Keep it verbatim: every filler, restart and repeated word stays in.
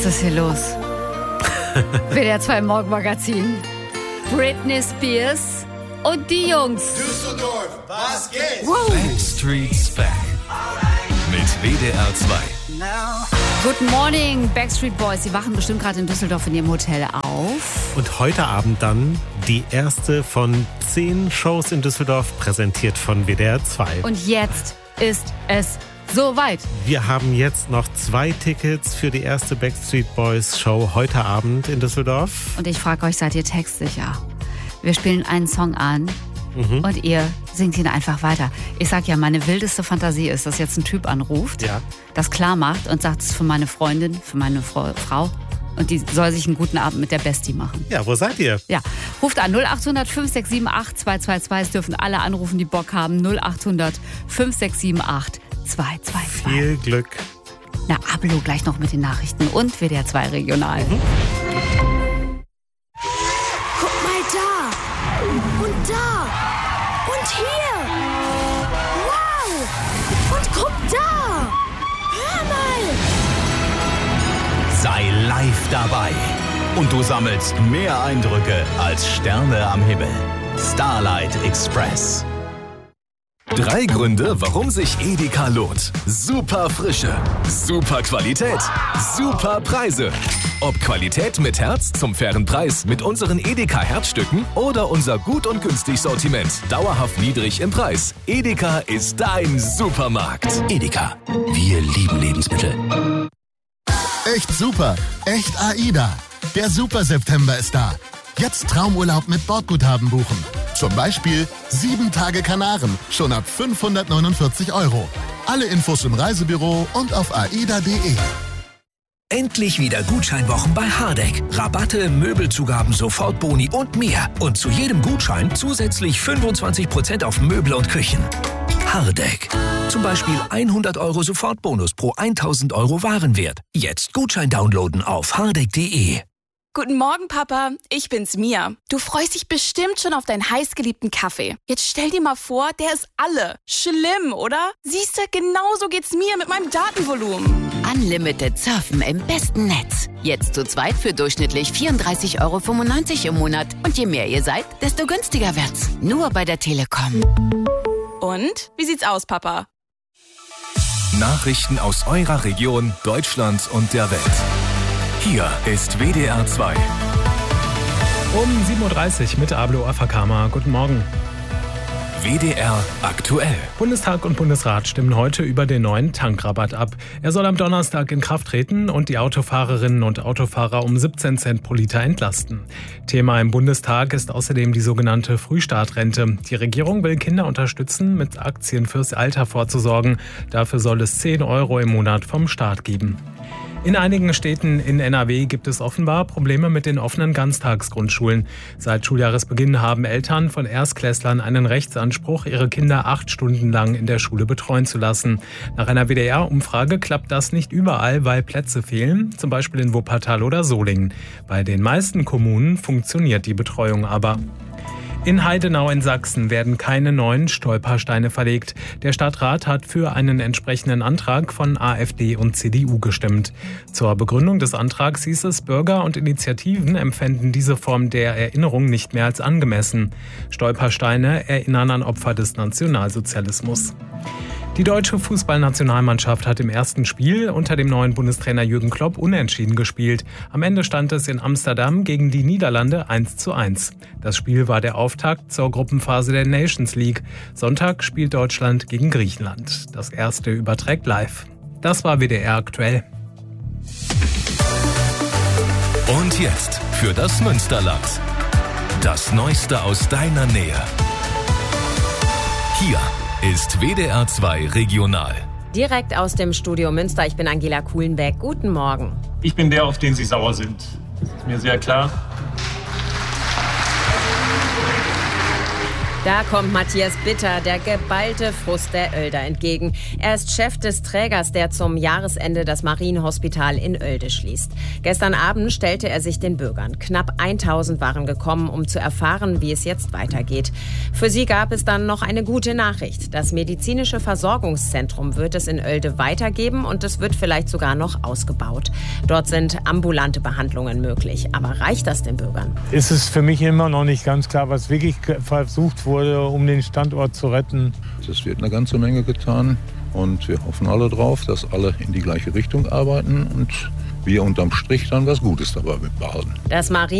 Was ist hier los? W D R zwei Morgenmagazin. Britney Spears und die Jungs. Düsseldorf, was geht? Wow. Backstreet's Back. Mit W D R zwei. Good morning, Backstreet Boys. Sie wachen bestimmt gerade in Düsseldorf in ihrem Hotel auf. Und heute Abend dann die erste von zehn Shows in Düsseldorf, präsentiert von W D R zwei. Und jetzt ist es soweit. Wir haben jetzt noch zwei Tickets für die erste Backstreet Boys Show heute Abend in Düsseldorf. Und ich frage euch, seid ihr textsicher? Wir spielen einen Song an mhm. und ihr singt ihn einfach weiter. Ich sag ja, meine wildeste Fantasie ist, dass jetzt ein Typ anruft, ja. das klar macht und sagt, es ist für meine Freundin, für meine Frau. Und die soll sich einen guten Abend mit der Bestie machen. Ja, wo seid ihr? Ja, ruft an null acht hundert fünf sechs sieben acht zwei zwei zwei. Es dürfen alle anrufen, die Bock haben. null acht hundert fünf sechs sieben acht zwei zwei zwei. Viel Glück. Na, Ablo gleich noch mit den Nachrichten und W D R zwei Regional. Mhm. Guck mal da. Und da. Und hier. Wow. Und guck da. Hör mal. Sei live dabei und du sammelst mehr Eindrücke als Sterne am Himmel. Starlight Express. Drei Gründe, warum sich Edeka lohnt. Super Frische, super Qualität, super Preise. Ob Qualität mit Herz zum fairen Preis mit unseren Edeka Herzstücken oder unser gut und günstig Sortiment, dauerhaft niedrig im Preis. Edeka ist dein Supermarkt. Edeka, wir lieben Lebensmittel. Echt super, echt AIDA. Der Super September ist da. Jetzt Traumurlaub mit Bordguthaben buchen. Zum Beispiel sieben Tage Kanaren, schon ab fünfhundertneunundvierzig Euro. Alle Infos im Reisebüro und auf aida punkt de. Endlich wieder Gutscheinwochen bei Hardegg. Rabatte, Möbelzugaben, Sofortboni und mehr. Und zu jedem Gutschein zusätzlich fünfundzwanzig Prozent auf Möbel und Küchen. Hardegg. Zum Beispiel hundert Euro Sofortbonus pro tausend Euro Warenwert. Jetzt Gutschein downloaden auf hardegg punkt de. Guten Morgen, Papa. Ich bin's, Mia. Du freust dich bestimmt schon auf deinen heißgeliebten Kaffee. Jetzt stell dir mal vor, der ist alle. Schlimm, oder? Siehst du, genauso geht's mir mit meinem Datenvolumen. Unlimited surfen im besten Netz. Jetzt zu zweit für durchschnittlich vierunddreißig Euro fünfundneunzig im Monat. Und je mehr ihr seid, desto günstiger wird's. Nur bei der Telekom. Und? Wie sieht's aus, Papa? Nachrichten aus eurer Region, Deutschland und der Welt. Hier ist W D R zwei. Um sieben Uhr dreißig mit Ablo Afakama. Guten Morgen. W D R aktuell. Bundestag und Bundesrat stimmen heute über den neuen Tankrabatt ab. Er soll am Donnerstag in Kraft treten und die Autofahrerinnen und Autofahrer um siebzehn Cent pro Liter entlasten. Thema im Bundestag ist außerdem die sogenannte Frühstartrente. Die Regierung will Kinder unterstützen, mit Aktien fürs Alter vorzusorgen. Dafür soll es zehn Euro im Monat vom Staat geben. In einigen Städten in N R W gibt es offenbar Probleme mit den offenen Ganztagsgrundschulen. Seit Schuljahresbeginn haben Eltern von Erstklässlern einen Rechtsanspruch, ihre Kinder acht Stunden lang in der Schule betreuen zu lassen. Nach einer W D R-Umfrage klappt das nicht überall, weil Plätze fehlen, zum Beispiel in Wuppertal oder Solingen. Bei den meisten Kommunen funktioniert die Betreuung aber. In Heidenau in Sachsen werden keine neuen Stolpersteine verlegt. Der Stadtrat hat für einen entsprechenden Antrag von AfD und C D U gestimmt. Zur Begründung des Antrags hieß es, Bürger und Initiativen empfänden diese Form der Erinnerung nicht mehr als angemessen. Stolpersteine erinnern an Opfer des Nationalsozialismus. Die deutsche Fußballnationalmannschaft hat im ersten Spiel unter dem neuen Bundestrainer Jürgen Klopp unentschieden gespielt. Am Ende stand es in Amsterdam gegen die Niederlande eins zu eins. Das Spiel war der Auftakt zur Gruppenphase der Nations League. Sonntag spielt Deutschland gegen Griechenland. Das erste überträgt live. Das war W D R aktuell. Und jetzt für das Münsterland. Das Neueste aus deiner Nähe. Hier ist W D R zwei Regional. Direkt aus dem Studio Münster, ich bin Angela Kuhlenbeck. Guten Morgen. Ich bin der, auf den Sie sauer sind. Das ist mir sehr klar. Da kommt Matthias Bitter, der geballte Frust der Oelder, entgegen. Er ist Chef des Trägers, der zum Jahresende das Marienhospital in Oelde schließt. Gestern Abend stellte er sich den Bürgern. Knapp tausend waren gekommen, um zu erfahren, wie es jetzt weitergeht. Für sie gab es dann noch eine gute Nachricht. Das medizinische Versorgungszentrum wird es in Oelde weitergeben und es wird vielleicht sogar noch ausgebaut. Dort sind ambulante Behandlungen möglich. Aber reicht das den Bürgern? Ist es für mich immer noch nicht ganz klar, was wirklich versucht wurde, um den Standort zu retten. Es wird eine ganze Menge getan und wir hoffen alle drauf, dass alle in die gleiche Richtung arbeiten und wir unterm Strich dann was Gutes dabei behalten. Das Marien